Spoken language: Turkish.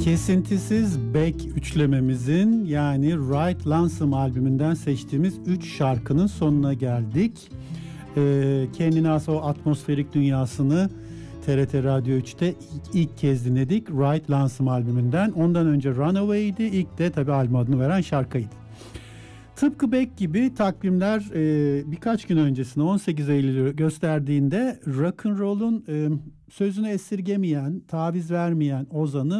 Kesintisiz Beck üçlememizin yani Right Lonesome albümünden seçtiğimiz 3 şarkının sonuna geldik. Kendine has o atmosferik dünyasını TRT Radyo 3'te ilk kez dinledik. Right Lonesome albümünden. Ondan önce Runaway'di. İlk de tabii albüm adını veren şarkıydı. Tıpkı Beck gibi takvimler birkaç gün öncesine 18 Eylül'ü gösterdiğinde rock'n'roll'un sözünü esirgemeyen, taviz vermeyen ozanı